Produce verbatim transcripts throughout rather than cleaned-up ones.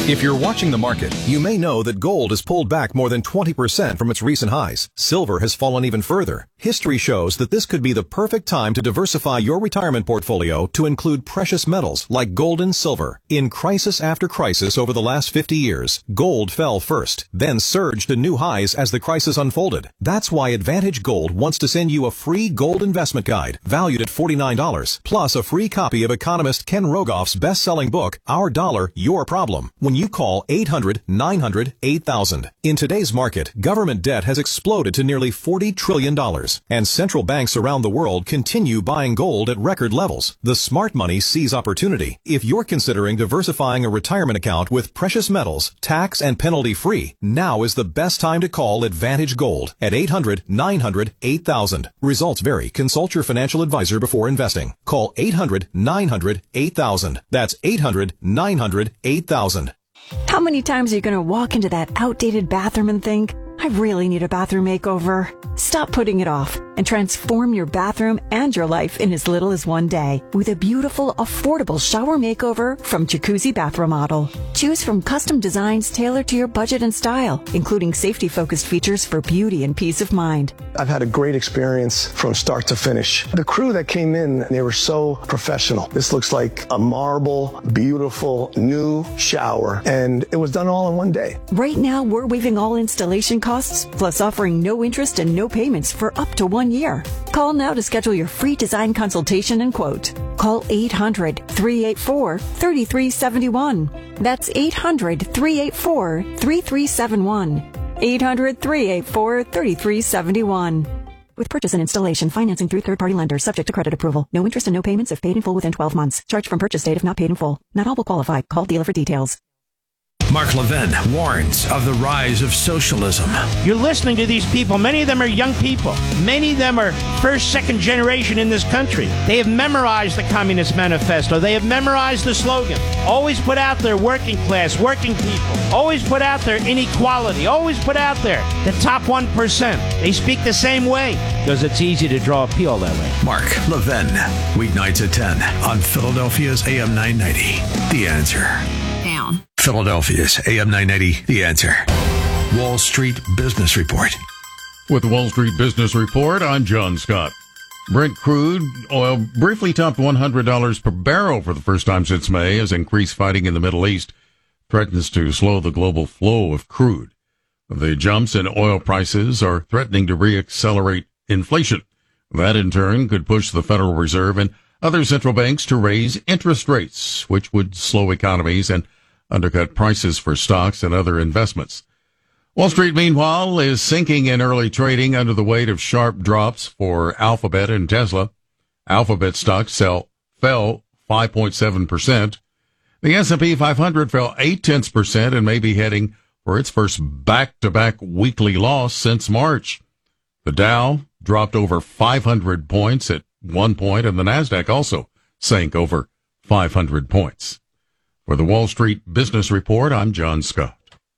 If you're watching the market, you may know that gold has pulled back more than twenty percent from its recent highs. Silver has fallen even further. History shows that this could be the perfect time to diversify your retirement portfolio to include precious metals like gold and silver. In crisis after crisis over the last fifty years, gold fell first, then surged to new highs as the crisis unfolded. That's why Advantage Gold wants to send you a free gold investment guide valued at forty-nine dollars, plus a free copy of economist Ken Rogoff's best-selling book, Our Dollar, Your Problem, when you call eight hundred, nine hundred, eight thousand. In today's market, government debt has exploded to nearly forty trillion dollars, and central banks around the world continue buying gold at record levels. The smart money sees opportunity. If you're considering diversifying a retirement account with precious metals, tax and penalty free, now is the best time to call Advantage Gold at eight hundred, nine hundred, eight thousand. Results vary. Consult your financial advisor before investing. Call eight hundred, nine hundred, eight thousand. That's eight hundred, nine hundred, eight thousand. How many times are you going to walk into that outdated bathroom and think, I really need a bathroom makeover? Stop putting it off and transform your bathroom and your life in as little as one day with a beautiful, affordable shower makeover from Jacuzzi Bath Remodel. Choose from custom designs tailored to your budget and style, including safety-focused features for beauty and peace of mind. I've had a great experience from start to finish. The crew that came in, they were so professional. This looks like a marble, beautiful, new shower, and it was done all in one day. Right now, we're waiving all installation costs, plus offering no interest and no payments for up to one year. Call now to schedule your free design consultation and quote. Call eight hundred, three eight four, three three seven one. That's eight hundred, three eight four, three three seven one. eight hundred, three eight four, three three seven one. With purchase and installation, financing through third-party lenders, subject to credit approval. No interest and no payments if paid in full within twelve months. Charged from purchase date if not paid in full. Not all will qualify. Call dealer for details. Mark Levin warns of the rise of socialism. You're listening to these people. Many of them are young people. Many of them are first, second generation in this country. They have memorized the Communist Manifesto. They have memorized the slogan. Always put out there working class, working people. Always put out there inequality. Always put out there the top one percent. They speak the same way because it's easy to draw appeal that way. Mark Levin, weeknights at ten on Philadelphia's A M nine ninety. The Answer. Down. Philadelphia's A M nine ninety, The Answer. Wall Street Business Report. With the Wall Street Business Report, I'm John Scott. Brent crude oil briefly topped one hundred dollars per barrel for the first time since May as increased fighting in the Middle East threatens to slow the global flow of crude. The jumps in oil prices are threatening to reaccelerate inflation. That, in turn, could push the Federal Reserve and other central banks to raise interest rates, which would slow economies and undercut prices for stocks and other investments. Wall Street, meanwhile, is sinking in early trading under the weight of sharp drops for Alphabet and Tesla. Alphabet stocks sell, fell five point seven percent. The S and P five hundred fell eight tenths percent and may be heading for its first back-to-back weekly loss since March. The Dow dropped over five hundred points at one point, and the Nasdaq also sank over five hundred points. For the Wall Street Business Report, I'm John Scott.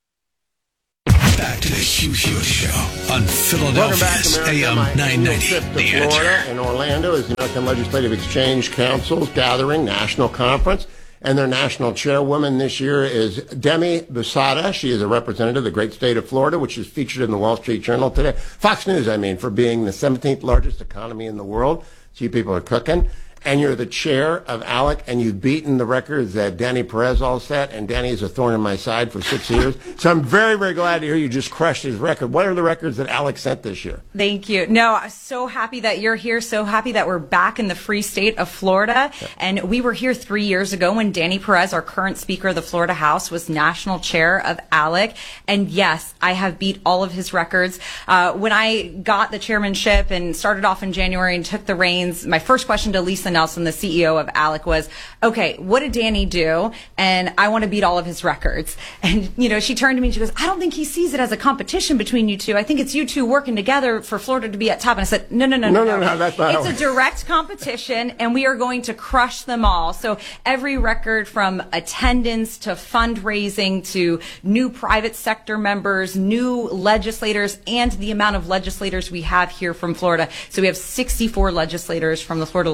Back to the Hugh Hewitt Show on Philadelphia's A M nine ninety. The Answer. In Orlando is the American Legislative Exchange Council's gathering national conference, and their national chairwoman this year is Demi Busada. She is a representative of the great state of Florida, which is featured in the Wall Street Journal today. Fox News, I mean, for being the seventeenth largest economy in the world. So you people are cooking. And you're the chair of ALEC, and you've beaten the records that Danny Perez all set, and Danny is a thorn in my side for six years. So I'm very, very glad to hear you just crushed his record. What are the records that ALEC set this year? Thank you. No, I'm so happy that you're here, so happy that we're back in the free state of Florida. Yeah. And we were here three years ago when Danny Perez, our current Speaker of the Florida House, was national chair of ALEC. And yes, I have beat all of his records. Uh, when I got the chairmanship and started off in January and took the reins, my first question to Lisa Nelson, the C E O of ALEC, was, okay, what did Danny do? And I want to beat all of his records. And, you know, she turned to me and she goes, I don't think he sees it as a competition between you two. I think it's you two working together for Florida to be at top. And I said, no, no, no, no, no, no, no that's not it's a direct competition, and we are going to crush them all. So every record from attendance to fundraising to new private sector members, new legislators, and the amount of legislators we have here from Florida. So we have sixty-four legislators from the Florida legis-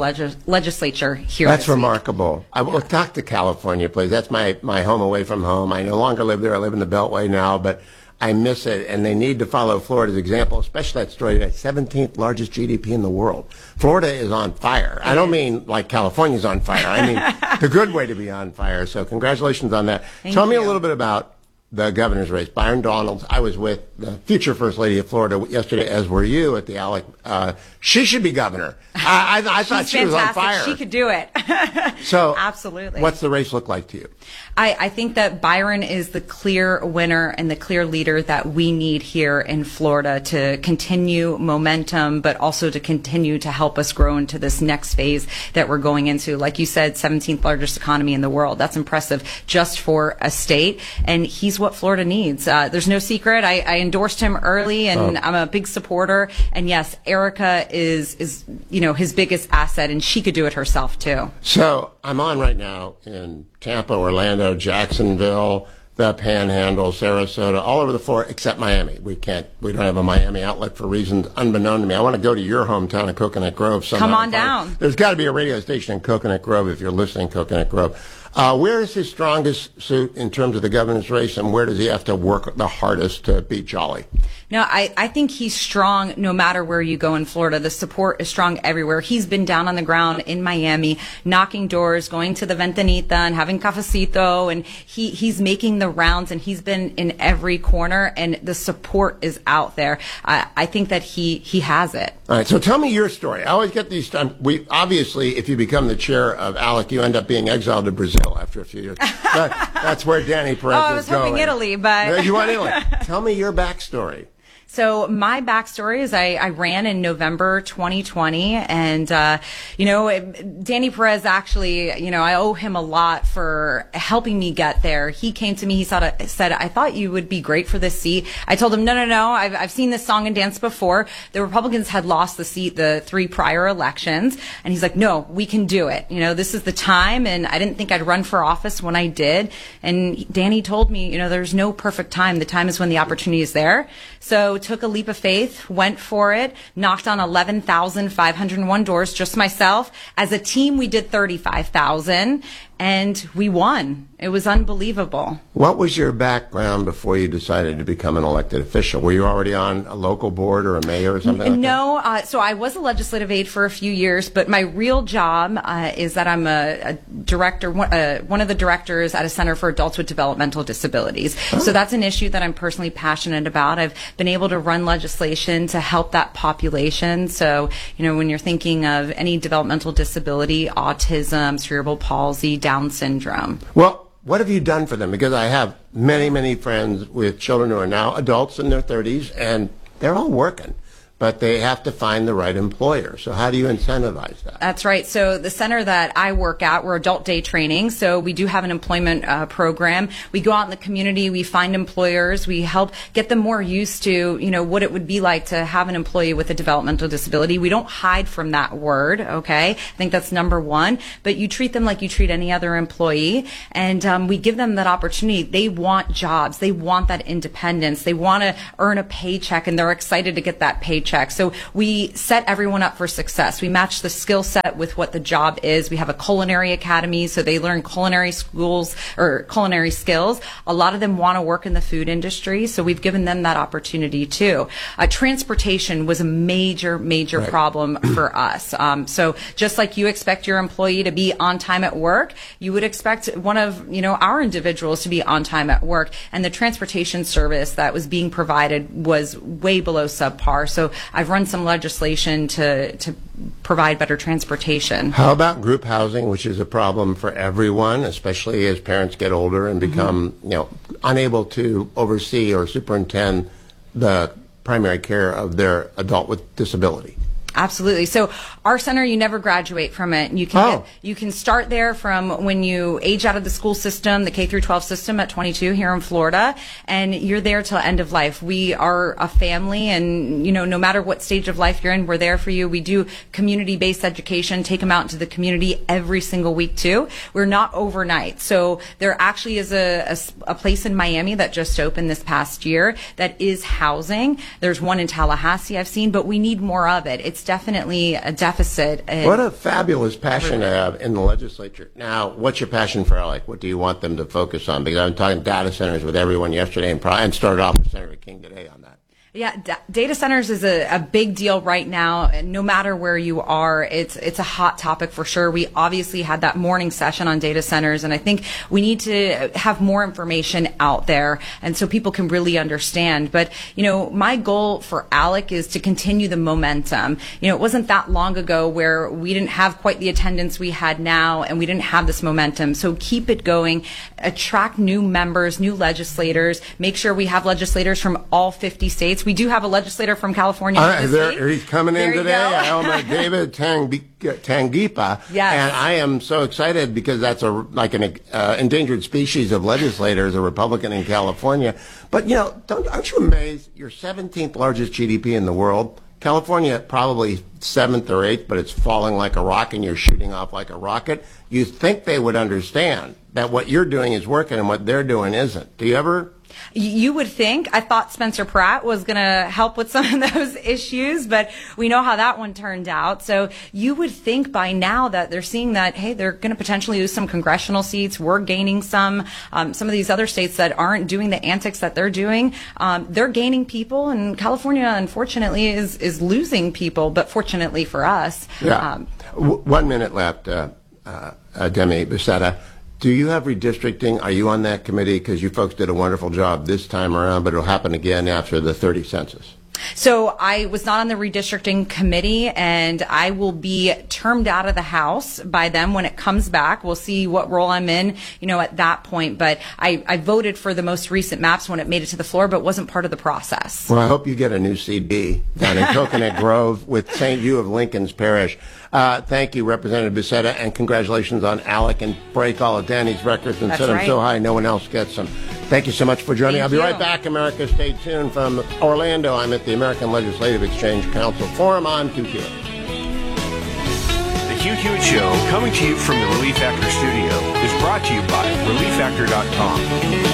legislature here. That's this remarkable. Week. I will talk to California, please. That's my, my home away from home. I no longer live there. I live in the Beltway now, but I miss it, and they need to follow Florida's example, especially that story, that seventeenth largest G D P in the world. Florida is on fire. I don't mean like California's on fire. I mean the good way to be on fire. So congratulations on that. Thank Tell me you. a little bit about the governor's race. Byron Donalds, I was with the future First Lady of Florida yesterday, as were you, at the ALEC. Uh, she should be governor. I, I, I thought She's she was on fantastic. fire. She could do it. So, absolutely. What's the race look like to you? I, I think that Byron is the clear winner and the clear leader that we need here in Florida to continue momentum, but also to continue to help us grow into this next phase that we're going into. Like you said, seventeenth largest economy in the world. That's impressive just for a state, and he's what Florida needs. Uh, there's no secret. I, I endorsed him early, and oh. I'm a big supporter. And yes, Erica is is you know his biggest asset, and she could do it herself too. So I'm on right now in Tampa, Orlando, Jacksonville, the Panhandle, Sarasota, all over the floor except Miami. We can't, we don't have a Miami outlet for reasons unbeknown to me. I want to go to your hometown of Coconut Grove. Come on down. There's got to be a radio station in Coconut Grove if you're listening, Coconut Grove. Uh, where is his strongest suit in terms of the governor's race, and where does he have to work the hardest to beat Jolly? No, I, I think he's strong no matter where you go in Florida. The support is strong everywhere. He's been down on the ground in Miami, knocking doors, going to the Ventanita and having cafecito, and he, he's making the rounds, and he's been in every corner, and the support is out there. I, I think that he, he has it. All right, so tell me your story. I always get these times. We obviously, if you become the chair of ALEC, you end up being exiled to Brazil after a few years. that, that's where Danny Perez oh, I was is going. hoping Italy, but you want Italy? Tell me your backstory. So my backstory is I, I ran in November twenty twenty, and, uh, you know, it, Danny Perez actually, you know, I owe him a lot for helping me get there. He came to me, he said, said, I thought you would be great for this seat. I told him, no, no, no, I've, I've seen this song and dance before. The Republicans had lost the seat the three prior elections, and he's like, no, we can do it. You know, this is the time, and I didn't think I'd run for office when I did. And Danny told me, you know, there's no perfect time. The time is when the opportunity is there. So took a leap of faith, went for it, knocked on eleven thousand five hundred one doors, just myself. As a team, we did thirty-five thousand, and we won. It was unbelievable. What was your background before you decided to become an elected official? Were you already on a local board or a mayor or something like no, that? No, uh, so I was a legislative aide for a few years, but my real job uh, is that I'm a, a director, one, uh, one of the directors at a Center for Adults with Developmental Disabilities. Oh. So that's an issue that I'm personally passionate about. I've been able to run legislation to help that population. So, you know, when you're thinking of any developmental disability, autism, cerebral palsy, Down syndrome. Well, what have you done for them? Because I have many, many friends with children who are now adults in their thirties, and they're all working, but they have to find the right employer. So how do you incentivize that? That's right. So the center that I work at, we're adult day training. So we do have an employment uh, program. We go out in the community, we find employers, we help get them more used to, you know, what it would be like to have an employee with a developmental disability. We don't hide from that word, okay? I think that's number one. But you treat them like you treat any other employee, and um, we give them that opportunity. They want jobs. They want that independence. They want to earn a paycheck, and they're excited to get that paycheck. So we set everyone up for success. We match the skill set with what the job is. We have a culinary academy, so they learn culinary schools or culinary skills. A lot of them want to work in the food industry, so we've given them that opportunity too. Uh, transportation was a major, major right. problem for us. Um, so just like you expect your employee to be on time at work, you would expect one of, you know, our individuals to be on time at work. And the transportation service that was being provided was way below subpar. So I've run some legislation to to provide better transportation. How about group housing, which is a problem for everyone, especially as parents get older and become, mm-hmm. you know, unable to oversee or superintend the primary care of their adult with disability? Absolutely. So our center, you never graduate from it. You can oh. get, you can start there from when you age out of the school system, the K through twelve system at twenty-two here in Florida, and you're there till end of life. We are a family, and you know, no matter what stage of life you're in, we're there for you. We do community-based education, take them out into the community every single week too. We're not overnight. So there actually is a, a, a place in Miami that just opened this past year that is housing. There's one in Tallahassee I've seen, but we need more of it. It's definitely a definite deficit. What a fabulous passion to have in the legislature. Now, what's your passion for Alec? What do you want them to focus on? Because I've been talking data centers with everyone yesterday and, and started off with Senator King today on that. Yeah, d- data centers is a, a big deal right now. No matter where you are, it's it's a hot topic for sure. We obviously had that morning session on data centers, and I think we need to have more information out there, and so people can really understand. But, you know, my goal for Alec is to continue the momentum. You know, it wasn't that long ago where we didn't have quite the attendance we had now, and we didn't have this momentum. So keep it going, attract new members, new legislators, make sure we have legislators from all fifty states. We do have a legislator from California. Uh, there, he's coming there in today. Elmer David Tang, Tangipa. Yes. And I am so excited because that's a like an uh, endangered species of legislators, a Republican in California. But, you know, don't, aren't you amazed? You're seventeenth largest G D P in the world. California probably seventh or eighth, but it's falling like a rock and you're shooting off like a rocket. You think they would understand that what you're doing is working and what they're doing isn't. Do you ever? You would think. I thought Spencer Pratt was going to help with some of those issues, but we know how that one turned out. So you would think by now that they're seeing that, hey, they're going to potentially lose some congressional seats. We're gaining some. Um, some of these other states that aren't doing the antics that they're doing, um, they're gaining people, and California, unfortunately, is, is losing people, but fortunately for us. Yeah. Um, w- one minute left, uh, uh, uh, Demi Becerra. Do you have redistricting? Are you on that committee? Because you folks did a wonderful job this time around, but it'll happen again after the thirty census. So I was not on the redistricting committee, and I will be termed out of the House by them when it comes back. We'll see what role I'm in, you know, at that point. But I, I voted for the most recent maps when it made it to the floor, but wasn't part of the process. Well, I hope you get a new C D down in Coconut Grove with Saint Hugh of Lincoln's Parish. Uh, thank you, Representative Becerra, and congratulations on Alec, and break all of Danny's records and That's set them right. so high no one else gets them. Thank you so much for joining. Thank I'll be you. right back, America. Stay tuned. From Orlando, I'm at the American Legislative Exchange Council Forum on Q Q. The Q Q Show, coming to you from the Relief Factor studio, is brought to you by relief factor dot com.